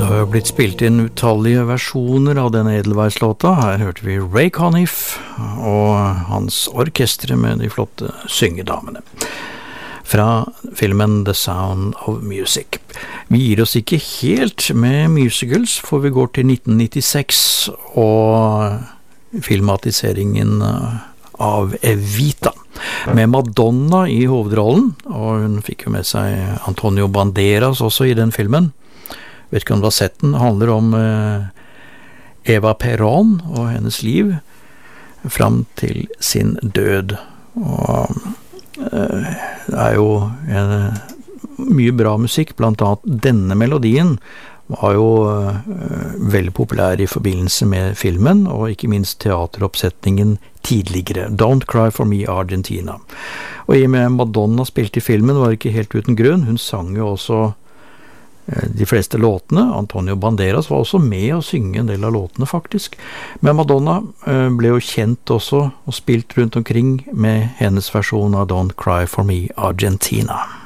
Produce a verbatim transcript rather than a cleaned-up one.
Det har jo blitt spilt inn utallige versjoner av denne edelveislåta. Her hørte vi Ray Conniff og hans orkestre med de flotte syngedamene. Fra filmen The Sound of Music. Vi gir oss ikke helt med musicals, for vi går til nitten nittiseks og filmatiseringen av Evita, med Madonna i hovedrollen, og hun fikk jo med seg Antonio Banderas også i den filmen. Vet ikke om du har sett den. Det handler om eh, Eva Perón og hennes liv fram til sin død. Og eh, det er jo en, mye bra musikk, blant annet denne melodien var jo eh, veldig populær i forbindelse med filmen, og ikke minst teateroppsetningen tidligere, Don't Cry for Me Argentina. Og i og med Madonna spilte i filmen var det ikke helt uten grunn. Hun sang jo også de fleste låtene. Antonio Banderas var også med å synge en del av låtene faktisk. Men Madonna ble jo kjent også og spilt rundt omkring med hennes versjon av Don't Cry for Me Argentina.